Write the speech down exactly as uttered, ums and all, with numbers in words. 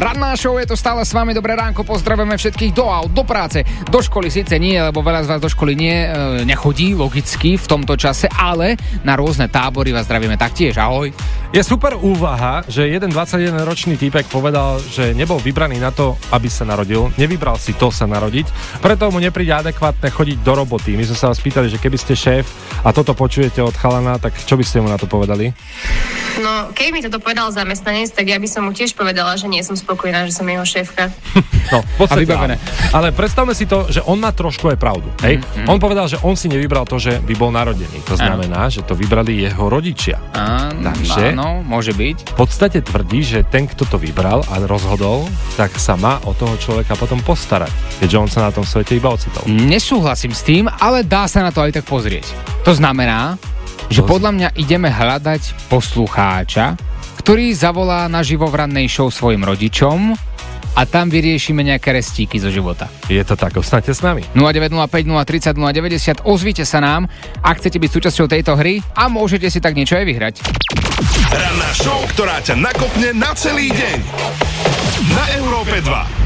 Ranná show je to stále s vami. Dobré ránko, pozdravujeme všetkých do aut, do práce, do školy síce nie, lebo veľa z vás do školy nie, e, nechodí logicky v tomto čase, ale na rôzne tábory vás zdravíme taktiež. Ahoj. Je super úvaha, že jeden dvadsaťjedenročný týpek povedal, že nebol vybraný na to, aby sa narodil, nevybral si to sa narodiť, preto mu nepríde adekvátne chodiť do roboty. My sme sa vás pýtali, že keby ste šéf a toto počujete od chalana, tak čo by ste mu na to povedali? No, keď mi toto povedal zamestnanec, tak ja by som mu tiež povedala, že nie som spokojná, že som jeho šéfka. No, v podstate áno. Ale predstavme si to, že on má trošku aj pravdu. Hej? Mm-hmm. On povedal, že on si nevybral to, že by bol narodený. To znamená, ano. Že to vybrali jeho rodičia. Áno, Takže áno, môže byť. V podstate tvrdí, že ten, kto to vybral a rozhodol, tak sa má o toho človeka potom postarať, keďže on sa na tom svete iba ocitol. Nesúhlasím s tým, ale dá sa na to aj tak pozrieť. To znamená, že podľa mňa ideme hľadať poslucháča, ktorý zavolá na živo v rannej show svojim rodičom a tam vyriešime nejaké restíky zo života. Je to tak, ostaňte s nami. nula deväť nula päť nula tri nula nula deväťdesiat, ozvite sa nám, ak chcete byť súčasťou tejto hry a môžete si tak niečo aj vyhrať. Ranná show, ktorá ťa nakopne na celý deň. Na Európe dva.